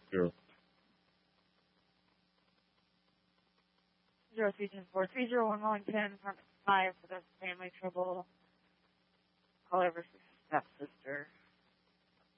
Zero. 032430110, apartment 5, for the family trouble. Call over stepsister.